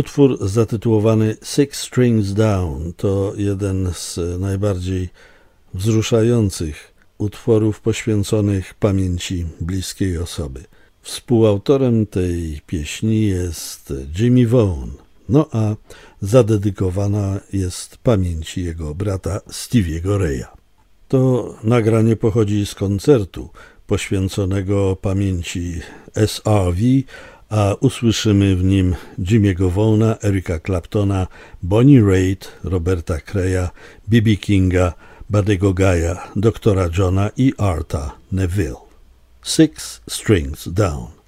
Utwór zatytułowany Six Strings Down to jeden z najbardziej wzruszających utworów poświęconych pamięci bliskiej osoby. Współautorem tej pieśni jest Jimmy Vaughan, no a zadedykowana jest pamięci jego brata Stevie'ego Raya. To nagranie pochodzi z koncertu poświęconego pamięci SRV, a usłyszymy w nim Jimmy'ego Vaughana, Erica Claptona, Bonnie Raitt, Roberta Creya, B.B. Kinga, Buddy'ego Guy'a, doktora Johna i Arta Neville. Six Strings Down.